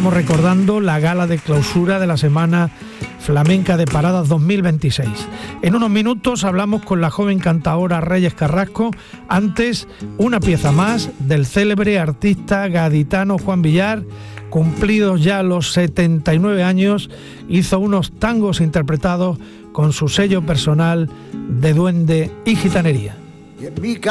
estamos recordando la gala de clausura de la Semana Flamenca de Paradas 2026. En unos minutos hablamos con la joven cantaora Reyes Carrasco. Antes, una pieza más del célebre artista gaditano Juan Villar. Cumplidos ya los 79 años, hizo unos tangos interpretados con su sello personal de duende y gitanería.